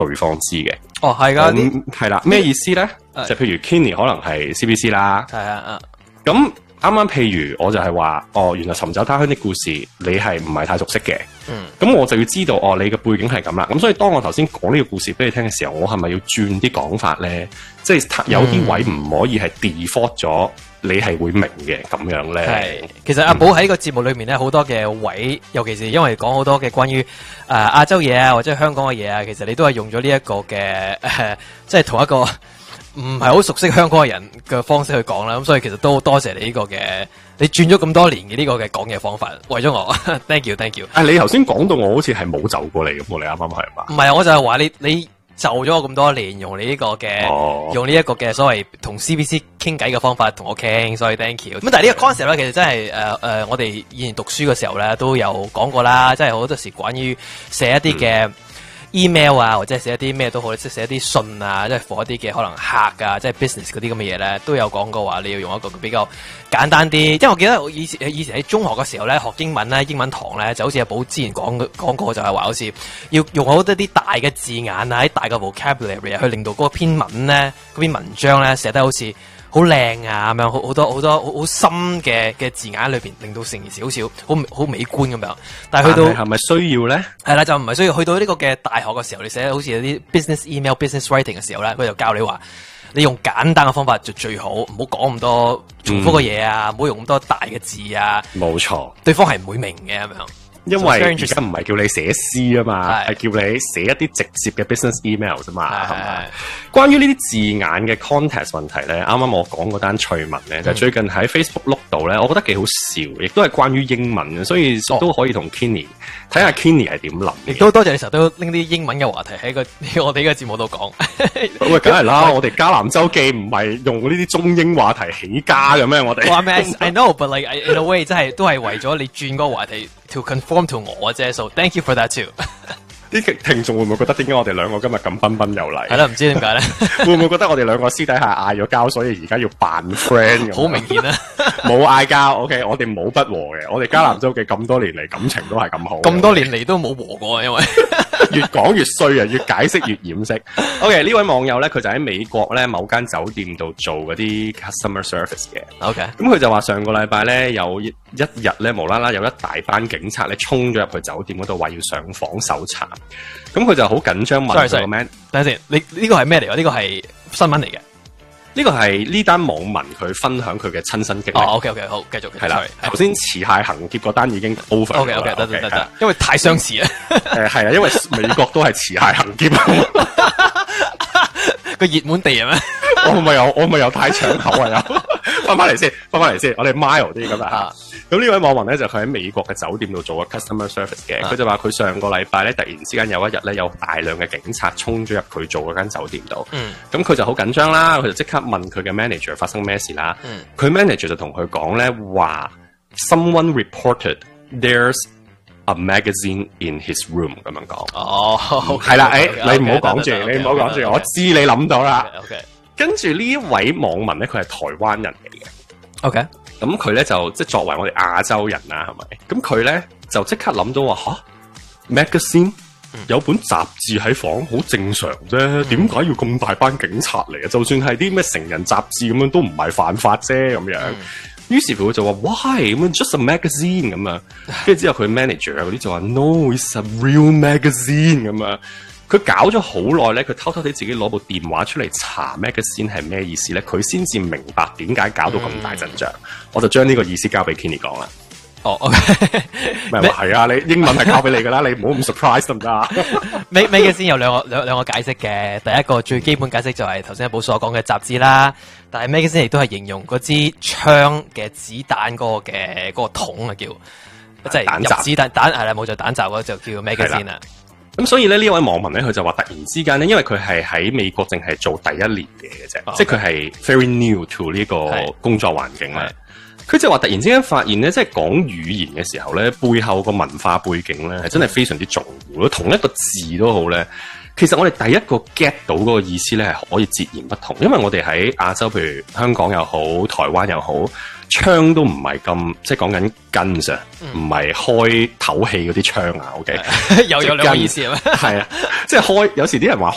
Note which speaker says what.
Speaker 1: 對方知嘅。
Speaker 2: 哦，係噶，
Speaker 1: 係啦，咩意思咧？就譬如 Kenny 可能係 CBC 啦，
Speaker 2: 係啊，
Speaker 1: 咁啱啱譬如我就係話，原來尋找他鄉的故事你係唔係太熟悉嘅，咁我就要知道你嘅背景係咁啦。咁所以當我頭先講呢個故事俾你聽嘅時候，我係咪要轉啲講法咧？即係有啲位唔可以係 default 咗，你係會明嘅咁樣咧。
Speaker 2: 係，其實阿寶喺個節目裏面咧，好多嘅位，尤其是因為講好多嘅關於亞洲嘢啊，或者香港嘅嘢啊，其實你都係用咗呢一個嘅即係同一個唔係好熟悉香港嘅人嘅方式去講啦。咁所以其實都多謝你呢個嘅，你轉咗咁多年嘅呢個嘅講嘢方法，為咗我，thank you。
Speaker 1: 你頭先講到我好似係冇就過嚟咁，你啱啱係嘛？
Speaker 2: 唔係，我就係話你就咗我咁多年，用你呢個嘅，用呢一個嘅所謂同 CBC 傾偈嘅方法同我傾，所以 thank you。咁但係呢個 concept 咧，其實真係我哋以前讀書嘅時候咧都有講過啦，即係好多時關於寫一啲嘅 email 啊，或者寫一啲咩都好，即係寫一啲信啊，即係 for 一啲嘅可能客啊，即係 business 嗰啲咁嘅嘢咧，都有講過話你要用一個比較簡單啲。因為我記得我以前喺中學嘅時候咧，學英文咧，英文堂咧就好似阿寶之前講過，就係話好似要用好多啲大嘅字眼啊，喺大嘅 vocabulary 去令到嗰篇文咧，嗰篇文章咧寫得好似好靚啊咁樣，好多好深嘅字眼裏邊，令到成件事好似好美觀咁樣。但係去到
Speaker 1: 係咪需要咧？
Speaker 2: 係啦，就唔係需要。去到呢個嘅大學嘅時候，你寫好似有啲 business email、business writing 嘅時候咧，佢就教你話，你用簡單嘅方法就最好，唔好講咁多重複嘅嘢啊，唔好用咁多大嘅字啊。
Speaker 1: 冇錯，
Speaker 2: 對方係唔會明嘅咁樣。
Speaker 1: 因為而家唔係叫你寫詩啊嘛，係叫你寫一啲直接嘅 business email 啫嘛，係嘛？關於呢啲字眼嘅 context 問題咧，啱啱我講嗰單趣聞咧，就最近喺 Facebook 碌到咧，我覺得幾好笑，亦都係關於英文嘅，所以都可以同 Kenny 睇下 Kenny 係點諗。
Speaker 2: 亦都多謝你成日都拎啲英文嘅話題喺我哋呢個節目度講。
Speaker 1: 喂，梗係啦，我哋迦南周記唔係用呢啲中英話題起家嘅咩？我哋
Speaker 2: I know, but like in a way， 真係都係為咗你轉嗰個話題 to conform to 我啫。So thank you for that too。
Speaker 1: 啲聽眾會唔會覺得點解我哋兩個今日咁彬彬有禮？
Speaker 2: 係啦，唔知點解咧？
Speaker 1: 會唔會覺得我哋兩個私底下嗌咗交，所以而家要扮 friend 咁？
Speaker 2: 好明顯啦，
Speaker 1: 冇嗌交。OK， 我哋冇不和嘅。我哋迦南周記咁多年嚟感情都係咁好。
Speaker 2: 咁多年嚟都冇和過，因為
Speaker 1: 越講越衰啊，越解釋越掩飾。OK， 呢位網友咧，佢就喺美國咧某間酒店度做嗰啲 customer service 嘅。
Speaker 2: OK，
Speaker 1: 咁佢就話上個禮拜咧有一日咧無啦啦有一大班警察咧衝咗入去酒店嗰度，話要上房搜查。咁佢就好緊張問個 man，
Speaker 2: 等陣先，你呢個係咩嚟㗎？呢個係新聞嚟嘅。
Speaker 1: 呢個係呢單網民佢分享佢嘅親身經歷。
Speaker 2: OK， 好，繼續。
Speaker 1: 係啦，頭先持械行劫嗰單已經 over。
Speaker 2: OK， 得，因為太相似啊。
Speaker 1: 係啊，因為美國都係持械行劫。
Speaker 2: 個熱門地係咩？
Speaker 1: 我咪又太搶口啊！翻翻嚟先，我哋 mile 啲咁啊。咁呢位網民咧就佢喺美國嘅酒店度做個 customer service 嘅，佢就話佢上個禮拜咧突然之間有一日咧有大量嘅警察衝咗入佢做嗰間酒店度，咁佢就好緊張啦，佢就即刻問佢嘅 manager 發生咩事啦，佢 manager 就同佢講咧話 someone reported there's a magazine in his room 咁樣講。
Speaker 2: 哦，
Speaker 1: 係啦，你唔好講住，我知你諗到啦。跟住呢一位網民咧，佢係台灣人嚟嘅。
Speaker 2: OK。
Speaker 1: 咁佢咧就即係作為我哋亞洲人啦，係咪？咁佢咧就即刻諗到話magazine 有本雜誌喺房，好正常啫。點解要咁大班警察嚟啊？就算係啲咩成人雜誌咁樣，都唔係犯法啫咁樣。於是乎佢就話 why 咁樣 just a magazine 咁啊。跟住之後佢 manager 嗰啲就話 no it's a real magazine 咁啊。佢搞咗好耐咧，佢偷偷地自己攞部電話出嚟查 magazine 係咩意思咧，佢先至明白點解搞到咁大陣仗。我就將呢個意思交俾 Kenny 講啦。
Speaker 2: 哦 ，OK，
Speaker 1: 咪話係啊，你英文係交俾你噶啦，你唔好咁 surprise 得唔得啊
Speaker 2: ？magazine 有兩個解釋嘅，第一個最基本解釋就係頭先阿寶所講嘅雜誌啦，但係 magazine 亦都係形容嗰支槍嘅子彈嗰個筒啊，叫即係入子彈係啦，冇錯，彈閘嗰就叫 magazine 啦。
Speaker 1: 咁所以咧呢位網民咧佢就話突然之間咧，因為佢係喺美國淨係做第一年嘅啫，即係佢係 very new to 呢個工作環境咧。佢就話突然之間發現咧，即係講語言嘅時候咧，背後個文化背景咧係真係非常之重要。同一個字都好咧，其實我哋第一個 get 到嗰個意思咧係可以截然不同。因為我哋喺亞洲，譬如香港又好，台灣又好，槍都唔係咁，即係講緊 guns 啊，唔係開唞氣嗰啲槍啊。OK， 有
Speaker 2: 兩個意思係咩？
Speaker 1: 係啊，即係開有時啲人話